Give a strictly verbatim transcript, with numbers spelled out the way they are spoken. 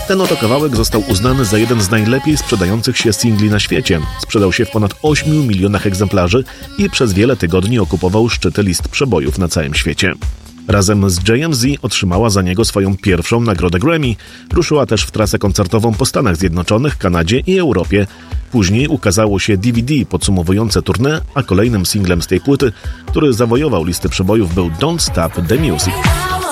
Ten oto kawałek został uznany za jeden z najlepiej sprzedających się singli na świecie. Sprzedał się w ponad ośmiu milionach egzemplarzy i przez wiele tygodni okupował szczyty list przebojów na całym świecie. Razem z J M Z otrzymała za niego swoją pierwszą nagrodę Grammy. Ruszyła też w trasę koncertową po Stanach Zjednoczonych, Kanadzie i Europie. Później ukazało się D V D podsumowujące tournée, a kolejnym singlem z tej płyty, który zawojował listy przebojów, był Don't Stop the Music.